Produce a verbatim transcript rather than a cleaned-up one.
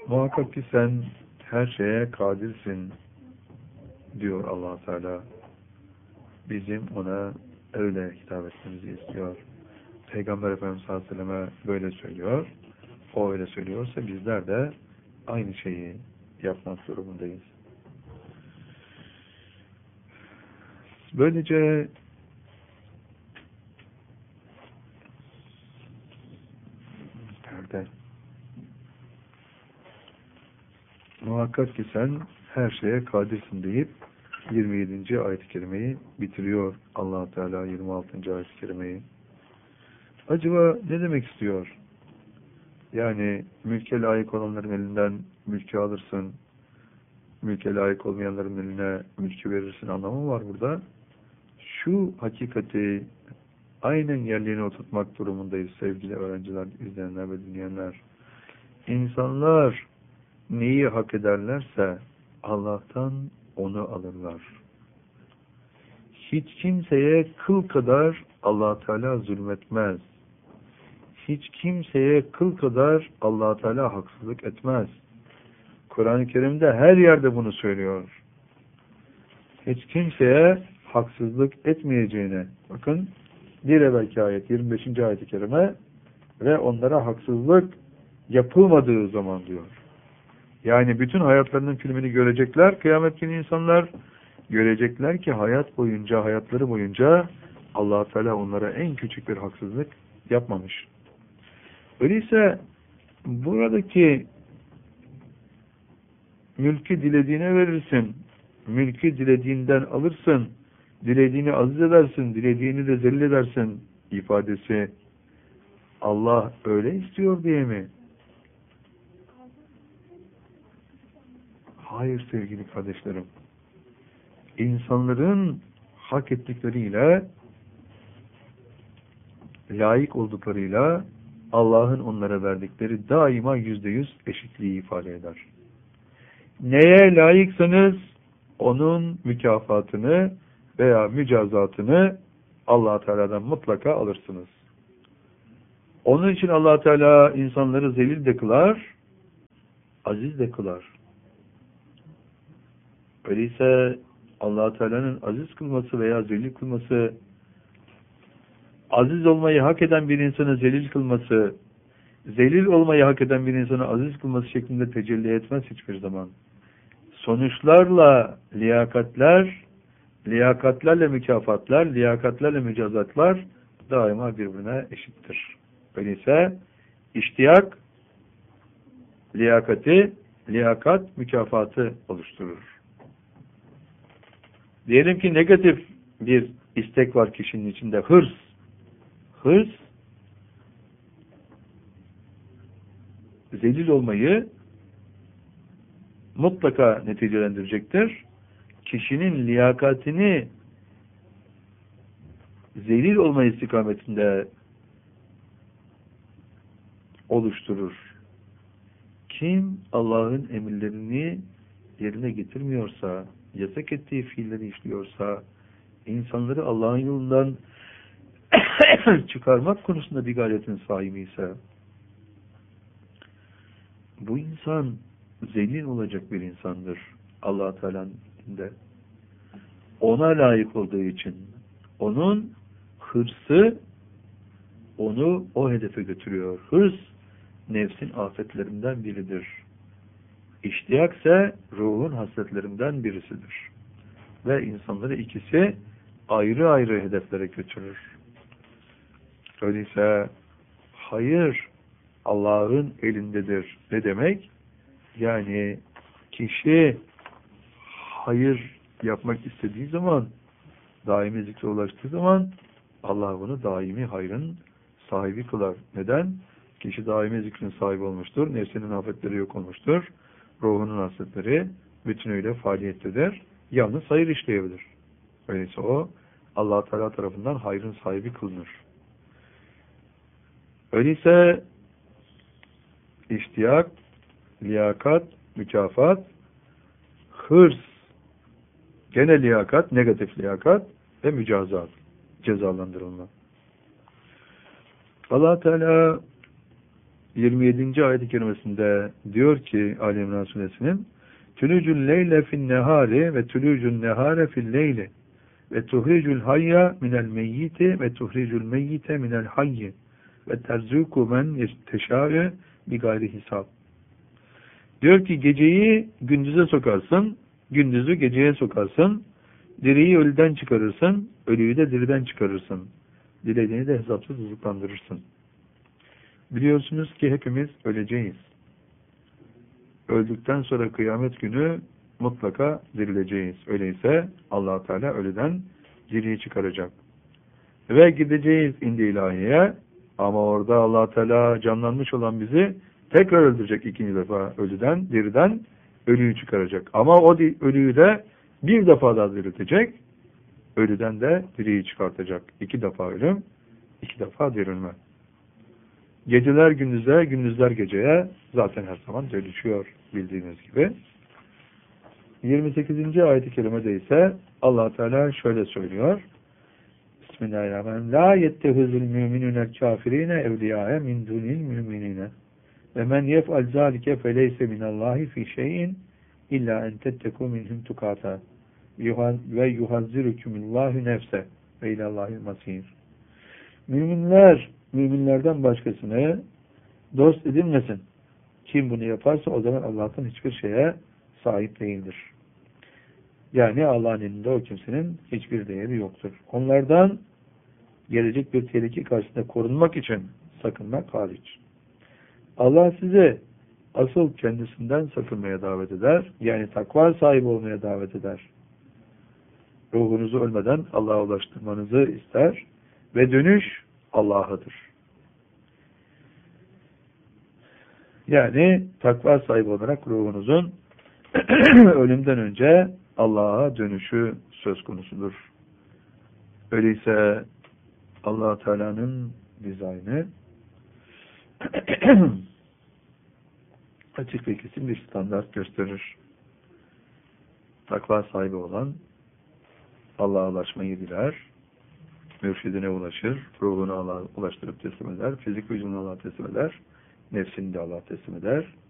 Muhakkak ki sen her şeye kadirsin diyor Allah Teala. Bizim ona öyle hitap etmemizi istiyor. Peygamber Efendimiz sallallahu aleyhi ve selleme böyle söylüyor. O öyle söylüyorsa bizler de aynı şeyi yapmak durumundayız. Böylece nerede? Muhakkak ki sen her şeye kadirsin deyip yirmi yedinci ayet-i kerimeyi bitiriyor Allah Teala yirmi altıncı ayet-i kerimeyi. Acaba ne demek istiyor? Yani mülke layık olanların elinden mülkü alırsın, mülke layık olmayanların eline mülkü verirsin anlamı var burada. Şu hakikati aynen yerlerine oturtmak durumundayız sevgili öğrenciler, izleyenler ve dinleyenler. İnsanlar neyi hak ederlerse Allah'tan onu alırlar. Hiç kimseye kıl kadar Allah Teala zulmetmez. Hiç kimseye kıl kadar Allah Teala haksızlık etmez. Kur'an-ı Kerim'de her yerde bunu söylüyor. Hiç kimseye haksızlık etmeyeceğine. Bakın bir evvelki ayet yirmi beşinci ayet-i kerime ve onlara haksızlık yapılmadığı zaman diyor. Yani bütün hayatlarının filmini görecekler. Kıyamet günü insanlar görecekler ki hayat boyunca, hayatları boyunca Allah Teala onlara en küçük bir haksızlık yapmamış. Öyleyse buradaki mülkü dilediğine verirsin, mülkü dilediğinden alırsın, dilediğini aziz edersin, dilediğini de zelil edersin ifadesi Allah öyle istiyor diye mi? Hayır sevgili kardeşlerim. İnsanların hak ettikleriyle, layık olduklarıyla Allah'ın onlara verdikleri daima yüzde yüz eşitliği ifade eder. Neye layıksanız onun mükafatını veya mücazatını Allah Teala'dan mutlaka alırsınız. Onun için Allah Teala insanları zelil de kılar, aziz de kılar. Öyleyse Allah Teala'nın aziz kılması veya zelil kılması, aziz olmayı hak eden bir insanı zelil kılması, zelil olmayı hak eden bir insanı aziz kılması şeklinde tecelli etmez hiçbir zaman. Sonuçlarla liyakatler, liyakatlerle mükafatlar, liyakatlerle mücazatlar daima birbirine eşittir. Öyleyse iştiyak, liyakati, liyakat, mükafatı oluşturur. Diyelim ki negatif bir istek var kişinin içinde, hırs. Hırs, zelil olmayı mutlaka neticelendirecektir. Kişinin liyakatini zelil olma istikametinde oluşturur. Kim Allah'ın emirlerini yerine getirmiyorsa, yasak ettiği fiilleri işliyorsa, insanları Allah'ın yolundan çıkarmak konusunda bir gayretin sahibi ise, bu insan zelil olacak bir insandır Allah Teala'nın indinde. Ona layık olduğu için onun hırsı onu o hedefe götürüyor. Hırs nefsin afetlerinden biridir. İştiyak ise ruhun hasletlerinden birisidir. Ve insanları ikisi ayrı ayrı hedeflere götürür. Öyleyse hayır Allah'ın elindedir. Ne demek? Yani kişi hayır yapmak istediği zaman, daimi zikre ulaştığı zaman Allah bunu daimi hayrın sahibi kılar. Neden? Kişi daimi zikrin sahibi olmuştur. Nefsinin afetleri yok olmuştur. Ruhunun hasletleri bütünüyle faaliyettedir. Yalnız hayır işleyebilir. Öyleyse o Allah Teala tarafından hayrın sahibi kılınır. Öyleyse iştiyak, liyakat, mükafat, hırs, gene liyakat, negatif liyakat ve mücazat, cezalandırılma. Allah Teala yirmi yedinci ayet-i kerimesinde diyor ki Ali İmran suresinin tülücül leyle fin nehari ve tülücül nehare fil leyli ve tuhricül hayya minel meyyiti ve tuhricül meyyite minel hayyi ve terzuku men teşâ'ü bi gayri hisab. Diyor ki geceyi gündüze sokarsın, gündüzü geceye sokarsın, diriyi ölüden çıkarırsın, ölüyü de diriden çıkarırsın. Dilediğini de hesapsız rızıklandırırsın. Biliyorsunuz ki hepimiz öleceğiz. Öldükten sonra kıyamet günü mutlaka dirileceğiz. Öyleyse Allah Teala ölüden diriyi çıkaracak. Ve gideceğiz indi ilahiye, ama orada Allah Teala canlanmış olan bizi tekrar öldürecek ikinci defa, ölüden, diriden ölüyü çıkaracak. Ama o ölüyü de bir defa daha diriltecek, ölüden de diriyi çıkartacak. İki defa ölüm, iki defa dirilme. Geceler gündüze, gündüzler geceye zaten her zaman dönüşüyor bildiğiniz gibi. yirmi sekizinci ayet-i kerimede ise Allah Teala şöyle söylüyor. Bismillahirrahmanirrahim. La yettehuzul müminüne kafirine evliyâe min dunil müminine. Ve men yef'al zâlike feleyse minallahi fi şeyin illa en tettekû minhum tukâta ve yuhazzirükümüllâhu nefse ve ilallâhil masîr. Müminler, müminlerden başkasını dost edinmesin. Kim bunu yaparsa o zaman Allah'tan hiçbir şeye sahip değildir. Yani Allah'ın elinde o kimsenin hiçbir değeri yoktur. Onlardan gelecek bir tehlike karşısında korunmak için sakınmak hariç. Allah size asıl kendisinden sakınmaya davet eder. Yani takva sahibi olmaya davet eder. Ruhunuzu ölmeden Allah'a ulaştırmanızı ister ve dönüş Allah'adır. Yani takva sahibi olarak ruhunuzun ölümden önce Allah'a dönüşü söz konusudur. Öyleyse Allah Teala'nın dizaynı açık ve kesin bir standart gösterir. Takva sahibi olan Allah'a ulaşmayı diler, mürşidine ulaşır, ruhunu Allah'a ulaştırıp teslim eder, fizik vücudunu Allah'a teslim eder, nefsini de Allah'a teslim eder.